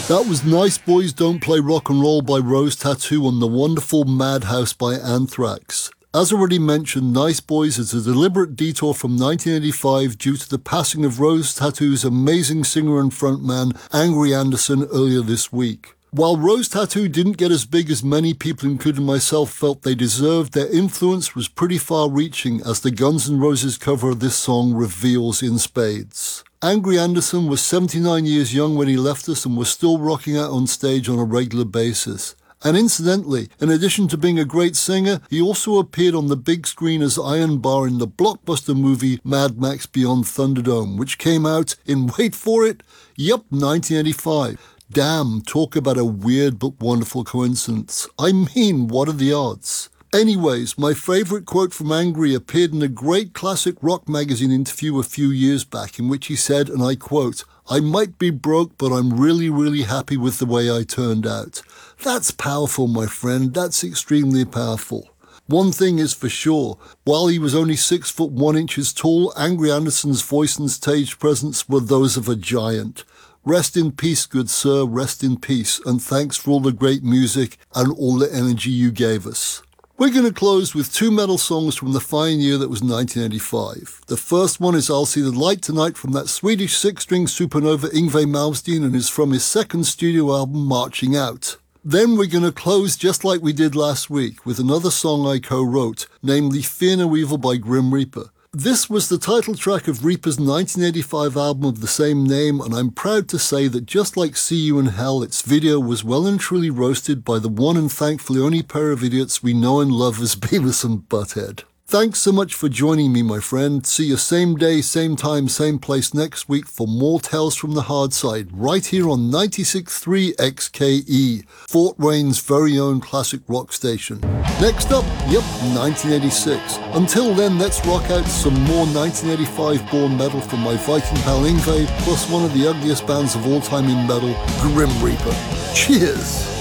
That was Nice Boys Don't Play Rock and Roll by Rose Tattoo on the wonderful Madhouse by Anthrax. As already mentioned, Nice Boys is a deliberate detour from 1985 due to the passing of Rose Tattoo's amazing singer and frontman Angry Anderson earlier this week. While Rose Tattoo didn't get as big as many people, including myself, felt they deserved, their influence was pretty far-reaching, as the Guns N' Roses cover of this song reveals in spades. Angry Anderson was 79 years young when he left us and was still rocking out on stage on a regular basis. And incidentally, in addition to being a great singer, he also appeared on the big screen as Iron Bar in the blockbuster movie Mad Max Beyond Thunderdome, which came out in, wait for it, 1985. Damn, talk about a weird but wonderful coincidence. I mean, what are the odds? Anyways, my favourite quote from Angry appeared in a great classic rock magazine interview a few years back, in which he said, and I quote, "I might be broke, but I'm really, really happy with the way I turned out." That's powerful, my friend. That's extremely powerful. One thing is for sure, while he was only 6'1" tall, Angry Anderson's voice and stage presence were those of a giant. Rest in peace, good sir, rest in peace, and thanks for all the great music and all the energy you gave us. We're going to close with two metal songs from the fine year that was 1985. The first one is I'll See the Light Tonight from that Swedish six-string supernova Yngwie Malmsteen, and is from his second studio album Marching Out. Then we're going to close just like we did last week with another song I co-wrote, namely Fear No Evil by Grim Reaper. This was the title track of Reaper's 1985 album of the same name, and I'm proud to say that just like See You in Hell, its video was well and truly roasted by the one and thankfully only pair of idiots we know and love as Beavis and Butthead. Thanks so much for joining me, my friend. See you same day, same time, same place next week for more Tales from the Hard Side, right here on 96.3 XKE, Fort Wayne's very own classic rock station. Next up, 1986. Until then, let's rock out some more 1985-born metal from my Viking pal Yngwie, plus one of the ugliest bands of all time in metal, Grim Reaper. Cheers!